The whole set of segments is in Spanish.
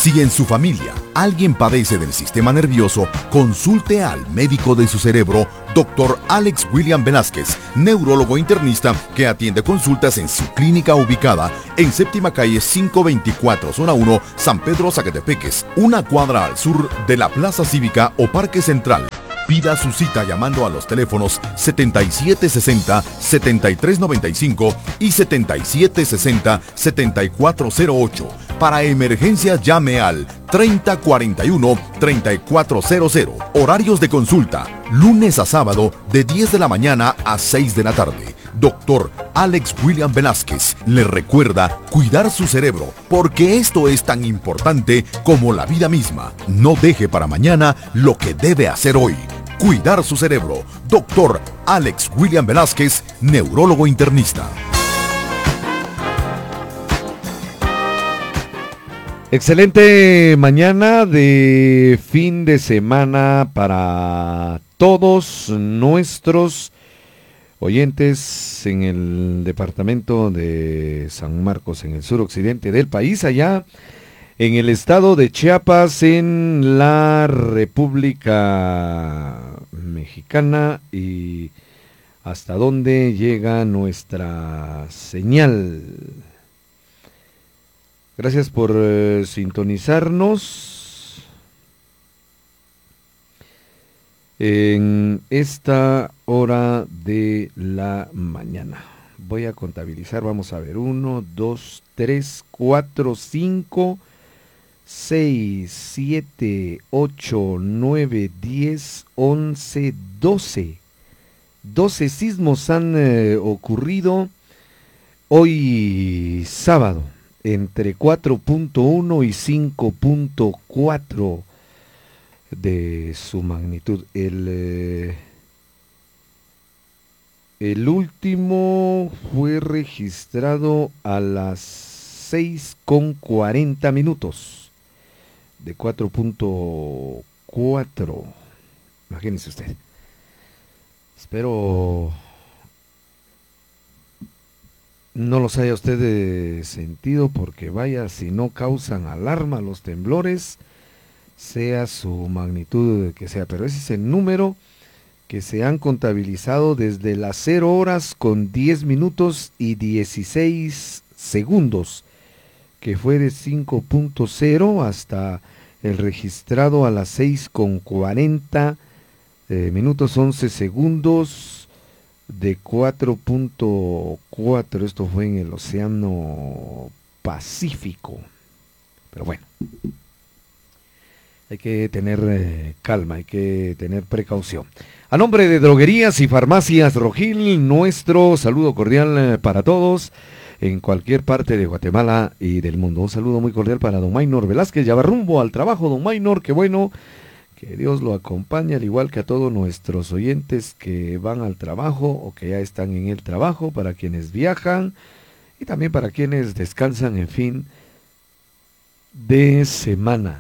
Si en su familia alguien padece del sistema nervioso, consulte al médico de su cerebro, Dr. Alex William Velázquez, neurólogo internista que atiende consultas en su clínica ubicada en Séptima Calle 524, Zona 1, San Pedro Zacatepeques, una cuadra al sur de la Plaza Cívica o Parque Central. Pida su cita llamando a los teléfonos 7760-7395 y 7760-7408. Para emergencias llame al 3041-3400. Horarios de consulta, lunes a sábado de 10 de la mañana a 6 de la tarde. Dr. Alex William Velázquez le recuerda cuidar su cerebro, porque esto es tan importante como la vida misma. No deje para mañana lo que debe hacer hoy. Cuidar su cerebro. Dr. Alex William Velázquez, neurólogo internista. Excelente mañana de fin de semana para todos nuestros oyentes en el departamento de San Marcos, en el suroccidente del país, allá en el estado de Chiapas, en la República Mexicana, y hasta dónde llega nuestra señal. Gracias por sintonizarnos en esta hora de la mañana. Voy a contabilizar, vamos a ver, 1, 2, 3, 4, 5, 6, 7, 8, 9, 10, 11, 12. 12 sismos han ocurrido hoy sábado, entre 4.1 y 5.4 de su magnitud. El último fue registrado a las 6:40 minutos, de 4.4. Imagínese usted. Espero no los haya usted sentido, porque vaya, si no causan alarma los temblores, sea su magnitud que sea, pero ese es el número que se han contabilizado desde las 0 horas con 10 minutos y 16 segundos, que fue de 5.0 hasta el registrado a las 6:40 minutos 11 segundos, de 4.4, esto fue en el Océano Pacífico. Pero bueno, hay que tener calma, hay que tener precaución. A nombre de Droguerías y Farmacias Rogil, nuestro saludo cordial para todos en cualquier parte de Guatemala y del mundo. Un saludo muy cordial para don Maynor Velázquez. Ya va rumbo al trabajo, don Maynor, qué bueno. Que Dios lo acompañe, al igual que a todos nuestros oyentes que van al trabajo o que ya están en el trabajo, para quienes viajan y también para quienes descansan en fin de semana.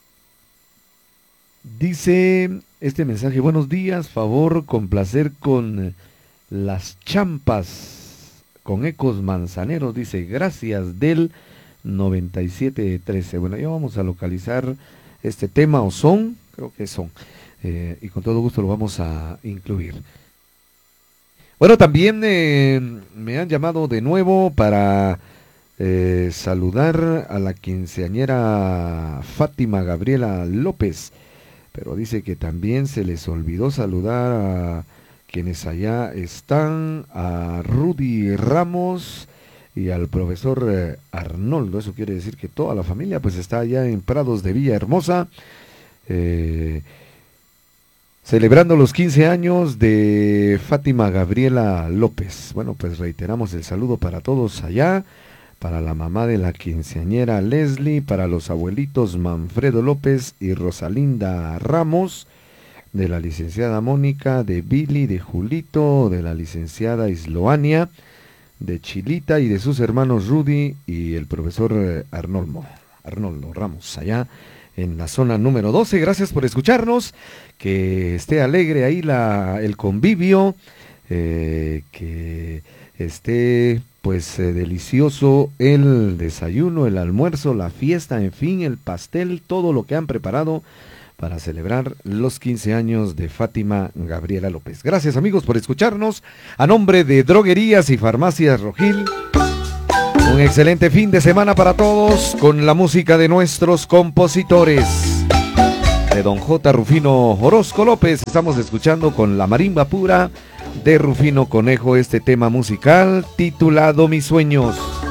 Dice este mensaje: buenos días, favor complacer con Las Champas, con Ecos Manzaneros, dice, gracias, del 9713. Bueno, ya vamos a localizar este tema, o son, creo que son, y con todo gusto lo vamos a incluir. Bueno, también me han llamado de nuevo para saludar a la quinceañera Fátima Gabriela López, pero dice que también se les olvidó saludar a quienes allá están, a Rudy Ramos y al profesor Arnoldo. Eso quiere decir que toda la familia pues está allá en Prados de Villahermosa, celebrando los 15 años de Fátima Gabriela López. Bueno, pues reiteramos el saludo para todos allá, para la mamá de la quinceañera Leslie, para los abuelitos Manfredo López y Rosalinda Ramos, de la licenciada Mónica, de Billy, de Julito, de la licenciada Isloania, de Chilita y de sus hermanos Rudy y el profesor Arnoldo Ramos, allá en la zona número 12. Gracias por escucharnos, que esté alegre ahí el convivio, que que esté pues delicioso el desayuno, el almuerzo, la fiesta, en fin, el pastel, todo lo que han preparado para celebrar los 15 años de Fátima Gabriela López. Gracias, amigos, por escucharnos. A nombre de Droguerías y Farmacias Rogil, un excelente fin de semana para todos con la música de nuestros compositores. De don J. Rufino Orozco López, estamos escuchando con la marimba pura de Rufino Conejo este tema musical titulado Mis Sueños.